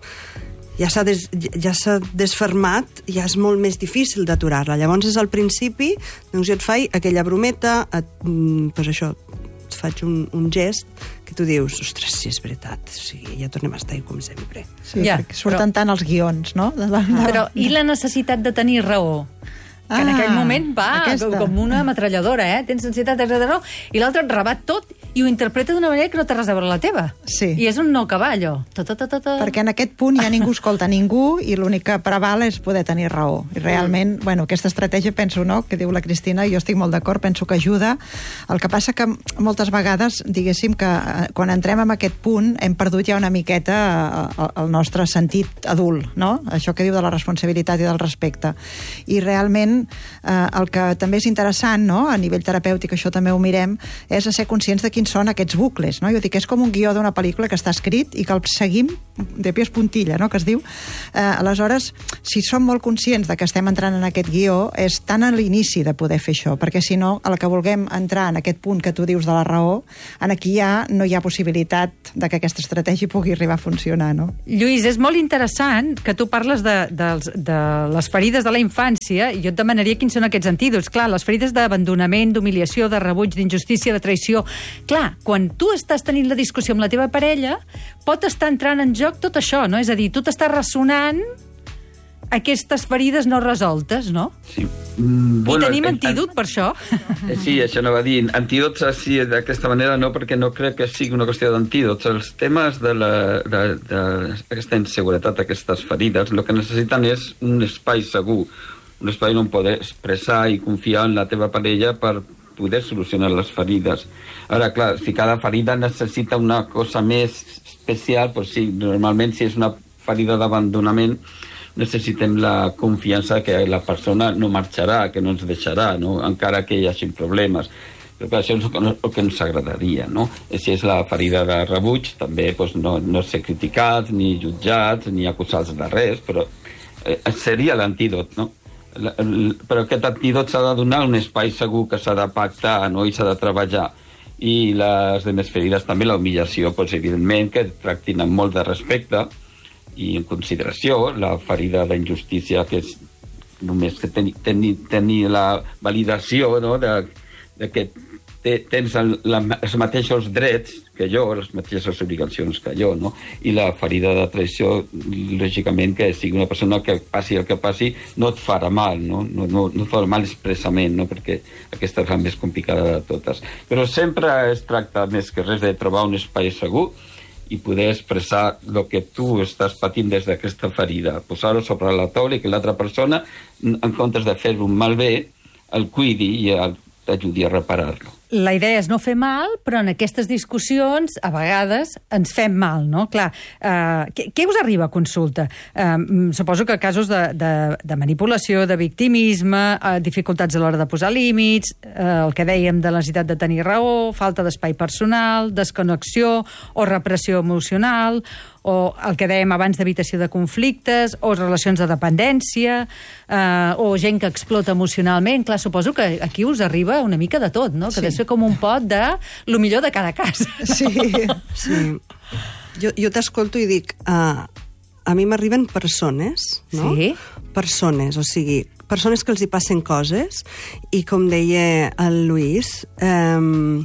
ja s'ha des, ja s'ha desfermat, ja és molt més difícil d'aturar-la. Llavors és al principi, doncs jo et faig aquella brometa, et, pues això, et faig un, un gest que tu dius, ostres, sí, és veritat, o sigui, ja tornem a estar com sempre. Sí, ja, perquè surten però... tant els guions, no? De, de, de... Però i la necessitat de tenir raó? Que ah, en aquell moment va aquesta. Com una metralladora, eh? Tens ansietat, tens raó, i l'altre et rebat tot i ho interpreta d'una manera que no té res a veure la teva. Sí. I és un no cavallo. Ta, ta, ta, ta, ta. Perquè en aquest punt ja ningú escolta ningú i l'únic que preval és poder tenir raó. I realment, mm. bueno, aquesta estratègia, penso, no?, que diu la Cristina, i jo estic molt d'acord, penso que ajuda. El que passa que moltes vegades, diguéssim, que quan entrem en aquest punt hem perdut ja una miqueta el nostre sentit adult, no? Això que diu de la responsabilitat i del respecte. I realment eh, el que també és interessant, no?, a nivell terapèutic, això també ho mirem, és a ser conscients de quins són aquests bucles, no? Jo dic que és com un guió d'una pel·lícula que està escrit i que el seguim de pies puntilla, no?, que es diu. Eh, aleshores, si som molt conscients de que estem entrant en aquest guió, és tan a l'inici de poder fer això, perquè si no, a la que vulguem entrar en aquest punt que tu dius de la raó, en aquí ja no hi ha possibilitat de que aquesta estratègia pugui arribar a funcionar, no? Lluís, és molt interessant que tu parles de, de, de les ferides de la infància, i jo et demanaria quins són aquests antídots. Clar, les ferides d'abandonament, d'humiliació, de rebuig, d'injustícia, de traïció. Clar, quan tu estàs tenint la discussió amb la teva parella, pot estar entrant en joc tot això, no? És a dir, tu t'estàs ressonant aquestes ferides no resoltes, no? Sí. Mm, bueno, I tenim el, antídot el, per això? Sí, això no va dir. Antídots així d'aquesta manera no, perquè no crec que sigui una qüestió d'antídots. Els temes de d'aquesta inseguretat, aquestes ferides, el que necessiten és un espai segur, un espai on poder expressar i confiar en la teva parella per poder solucionar les ferides. Ara, clar, si cada ferida necessita una cosa més especial, doncs sí, normalment si és una ferida d'abandonament necessitem la confiança que la persona no marxarà, que no ens deixarà, no?, encara que hi hagi problemes. Però clar, això és el que ens agradaria, no? Si és la ferida de rebuig, també doncs, no, no ser criticats, ni jutjats, ni acusats de res, però eh, seria l'antídot, no? Però aquest antídot s'ha de donar un espai segur que s'ha de pactar, no?, i s'ha de treballar. I les demés ferides també, la humillació, doncs, evidentment, que tractin amb molt de respecte i en consideració, la ferida d'injustícia, que és només que tenir, tenir, tenir la validació, no?, de, de que te, tens el, la, els mateixos drets que jo, les mateixes obligacions que jo, no? I la ferida de traïció, lògicament, que sigui una persona que passi el que passi, no et farà mal, no? No, no, no et farà mal expressament, no?, perquè aquesta és la més complicada de totes. Però sempre es tracta, més que res, de trobar un espai segur i poder expressar el que tu estàs patint des d'aquesta ferida, posar-ho sobre la taula i que l'altra persona, en comptes de fer un malbé, el cuidi i t'ajudi a reparar-lo. La idea és no fer mal, però en aquestes discussions, a vegades, ens fem mal, no? Clar, eh, què, què us arriba a consulta? Eh, suposo que casos de, de, de manipulació, de victimisme, eh, dificultats a l'hora de posar límits, eh, el que dèiem de la necessitat de tenir raó, falta d'espai personal, desconnexió o repressió emocional, o el que dèiem abans d'evitació de conflictes, o relacions de dependència, eh, o gent que explota emocionalment. Clar, suposo que aquí us arriba una mica de tot, no? Que sí. Ser com un pot de lo millor de cada cas. Sí, sí. Jo, jo t'escolto i dic, uh, a mi m'arriben persones, no? Sí. Persones, o sigui, persones que els hi passen coses, i com deia el Lluís, um,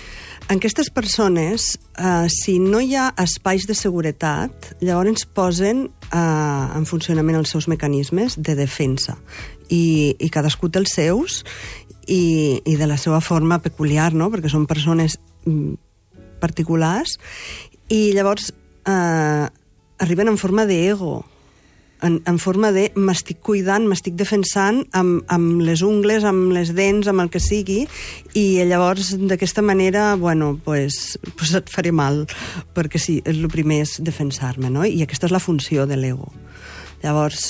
en aquestes persones, uh, si no hi ha espais de seguretat, llavors posen eh, en funcionament els seus mecanismes de defensa. I, i cadascú té els seus i, i de la seva forma peculiar, no? Perquè són persones particulars i llavors eh, arriben en forma d'ego, en, en forma de m'estic cuidant, m'estic defensant amb, amb les ungles, amb les dents, amb el que sigui, i llavors d'aquesta manera, bueno, pues, pues et faré mal, perquè sí, el primer és defensar-me, no? I aquesta és la funció de l'ego. Llavors,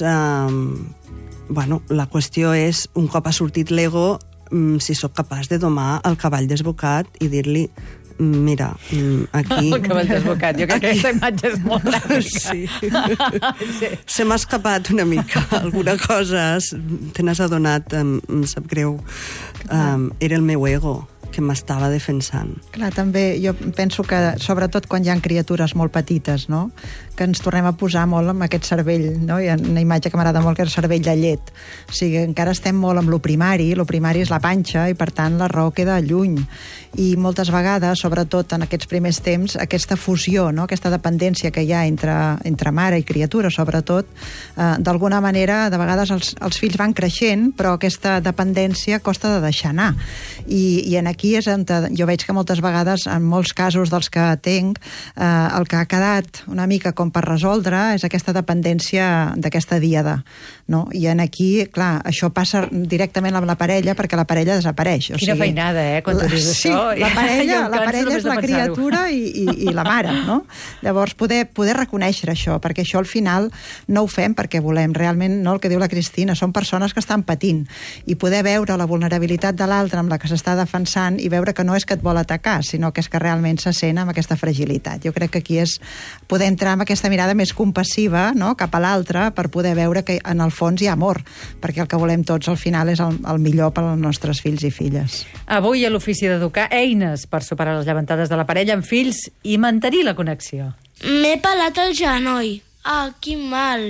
eh, bueno, la qüestió és, un cop ha sortit l'ego, si sóc capaç de domar el cavall desbocat i dir-li, mira, aquí... El cavall desbocat, jo crec que aquesta imatge és molt gràfica. Sí. Se m'ha escapat una mica. Alguna cosa te n'has adonat, em, em sap greu. Um, era el meu ego que m'estava defensant. Clar, també jo penso que, sobretot quan hi ha criatures molt petites, no?, que ens tornem a posar molt amb aquest cervell, no? Hi ha una imatge que m'agrada molt, que és el cervell de llet. O sigui, encara estem molt amb lo primari, lo primari és la panxa, i per tant la raó queda lluny. I moltes vegades, sobretot en aquests primers temps, aquesta fusió, no?, aquesta dependència que hi ha entre, entre mare i criatura, sobretot, eh, d'alguna manera, de vegades els, els fills van creixent, però aquesta dependència costa de deixar anar. I, i en aquí és on jo veig que moltes vegades, en molts casos dels que atenc, eh, el que ha quedat una mica com per resoldre és aquesta dependència d'aquesta díada, no? I en aquí, clar, això passa directament amb la parella, perquè la parella desapareix. O Quina sigui, feinada, eh, quan tu dius sí, això. la parella, la canso parella només és de la pensar-ho. criatura i, i, i la mare, no? Llavors, poder, poder reconèixer això, perquè això al final no ho fem perquè volem, realment, no, el que diu la Cristina, són persones que estan patint, i poder veure la vulnerabilitat de l'altre amb la que s'està defensant i veure que no és que et vol atacar, sinó que és que realment se sent amb aquesta fragilitat. Jo crec que aquí és poder entrar amb aquesta mirada més compassiva, no?, cap a l'altre, per poder veure que en el fons hi ha amor, perquè el que volem tots al final és el, el millor per als nostres fills i filles. Avui a l'Ofici d'Educar, eines per superar les llevantades de la parella amb fills i mantenir la connexió. M'he pelat el genoll. Ah, quin mal.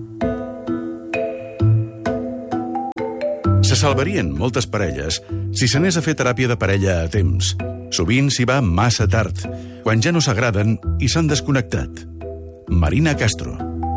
Se salvarien moltes parelles si s'anés a fer teràpia de parella a temps. Sovint s'hi va massa tard, quan ja no s'agraden i s'han desconnectat. Marina Castro.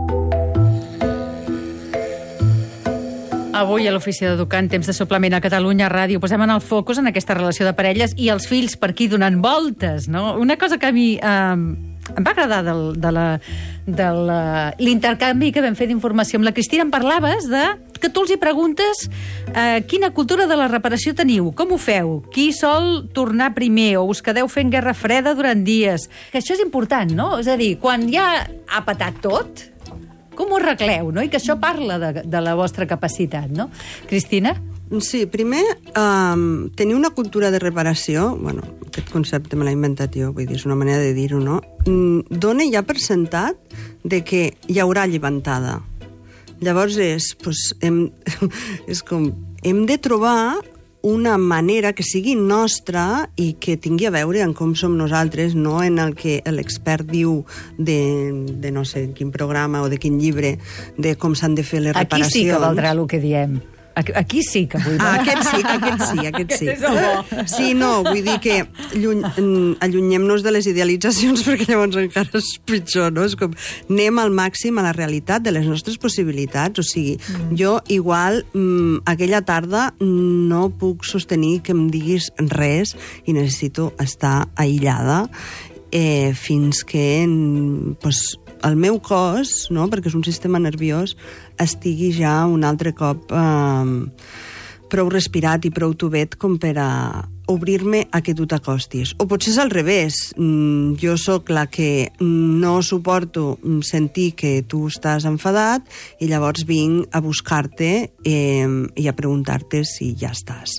Avui a l'Ofici d'Educar, en temps de suplement a Catalunya Ràdio, posem en el focus en aquesta relació de parelles i els fills per aquí donant voltes, no? Una cosa que a mi eh, em va agradar del, de la, de la, l'intercanvi que vam fer d'informació amb la Cristina, em parlaves de que tu els hi preguntes eh, quina cultura de la reparació teniu, com ho feu, qui sol tornar primer, o us quedeu fent guerra freda durant dies. Que això és important, no? És a dir, quan ja ha patat tot, com ho arregleu, no? I que això parla de, de la vostra capacitat, no? Cristina? Sí, primer, um, tenir una cultura de reparació, bueno, aquest concepte me l'he inventat jo, vull dir, és una manera de dir-ho, no? Dona ja per sentat de que hi haurà llevantada. Llavors és, doncs, hem, és com, hem de trobar una manera que sigui nostra i que tingui a veure en com som nosaltres, no en el que l'expert diu de, de no sé quin programa o de quin llibre, de com s'han de fer les reparacions. Aquí sí que valdrà el que diem. Aquí sí que vull dir. Ah, aquest sí, aquest sí, aquest sí. Aquest és el bo. Sí, no, vull dir que lluny, allunyem-nos de les idealitzacions perquè llavors encara és pitjor, no? És com, anem al màxim a la realitat de les nostres possibilitats, o sigui, mm. jo igual mm, aquella tarda no puc sostenir que em diguis res i necessito estar aïllada eh, fins que pues, el meu cos, no? Perquè és un sistema nerviós, estigui ja un altre cop eh, prou respirat i prou tubet com per a obrir-me a que tu t'acostis. O potser és al revés. Mm, jo sóc la que no suporto sentir que tu estàs enfadat i llavors vinc a buscar-te eh, i a preguntar-te si ja estàs.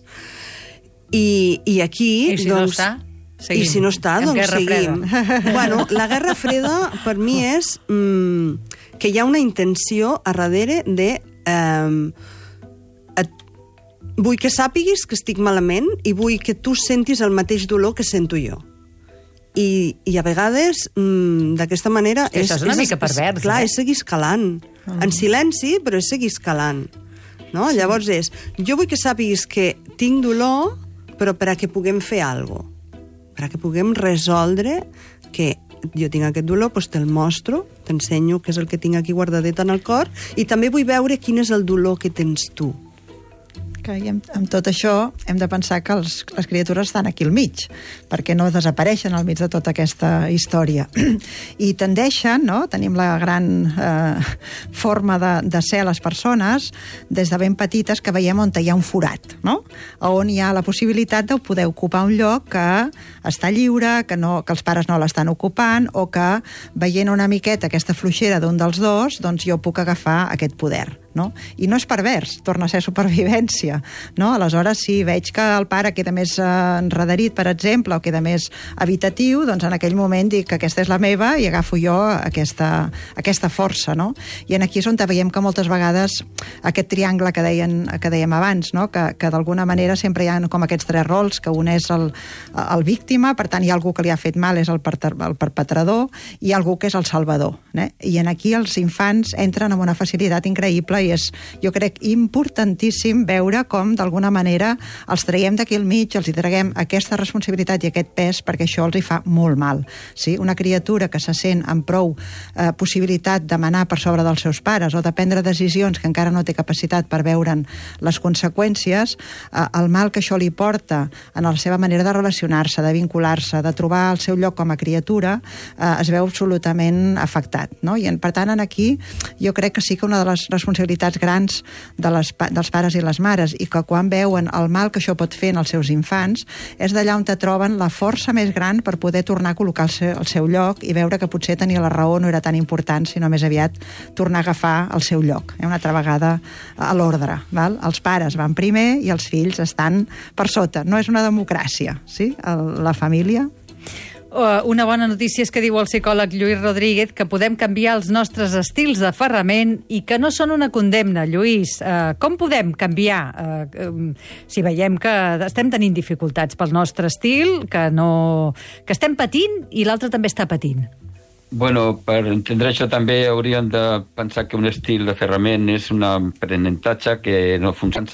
I, i aquí... I si doncs, no està? Seguim. I si no està, En doncs guerra seguim. freda. Bueno, la guerra freda per mi és mm, que hi ha una intenció a darrere de eh, et, vull que sàpiguis que estic malament i vull que tu sentis el mateix dolor que sento jo. I, i a vegades mm, d'aquesta manera és, això és una és, mica pervers, és, clar, eh? és seguir escalant mm. en silenci, però és seguir escalant, no? Sí. Llavors és, jo vull que sàpiguis que tinc dolor, però per a que puguem fer alguna cosa, per a que puguem resoldre que jo tinc aquest dolor, doncs te'l mostro, t'ensenyo què és el que tinc aquí guardadet en el cor, i també vull veure quin és el dolor que tens tu. I amb, amb tot això hem de pensar que els, les criatures estan aquí al mig, perquè no desapareixen al mig de tota aquesta història. I tendeixen, no? Tenim la gran eh, forma de, de ser les persones des de ben petites que veiem on hi ha un forat, no? On hi ha la possibilitat de poder ocupar un lloc que està lliure, que, no, que els pares no l'estan ocupant, o que veient una miqueta aquesta fluixera d'un dels dos, doncs jo puc agafar aquest poder. No? I no és pervers, torna a ser supervivència, no? Aleshores, si veig que el pare queda més eh, enredarit, per exemple, o queda més habitatiu, doncs en aquell moment dic que aquesta és la meva i agafo jo aquesta, aquesta força, no? I en aquí és on veiem que moltes vegades aquest triangle que, deien, que dèiem abans, no? Que, que d'alguna manera sempre hi ha com aquests tres rols, que un és el, el víctima, per tant hi ha algú que li ha fet mal, és el, per, el perpetrador, i algú que és el salvador, eh? I en aquí els infants entren amb una facilitat increïble i és, jo crec, importantíssim veure com, d'alguna manera, els traiem d'aquí al mig, els hi traguem aquesta responsabilitat i aquest pes, perquè això els hi fa molt mal. Sí? Una criatura que se sent amb prou eh, possibilitat de manar per sobre dels seus pares o de prendre decisions que encara no té capacitat per veure'n les conseqüències, eh, el mal que això li porta en la seva manera de relacionar-se, de vincular-se, de trobar el seu lloc com a criatura, eh, es veu absolutament afectat. No? I, per tant, aquí jo crec que sí que una de les responsabilitats grans de les, dels pares i les mares, i que quan veuen el mal que això pot fer en els seus infants, és d'allà on te troben la força més gran per poder tornar a col·locar el seu, el seu lloc i veure que potser tenir la raó no era tan important, sinó més aviat tornar a agafar el seu lloc. Eh? Una altra vegada a l'ordre. Val? Els pares van primer i els fills estan per sota. No és una democràcia, sí? La família. Una bona notícia és que diu el psicòleg Lluís Rodríguez que podem canviar els nostres estils d'aferrament i que no són una condemna, Lluís. Eh, com podem canviar eh, si veiem que estem tenint dificultats pel nostre estil, que, no, que estem patint i l'altre també està patint? Bueno, per entendre això també hauríem de pensar que un estil d'aferrament és un aprenentatge que no funciona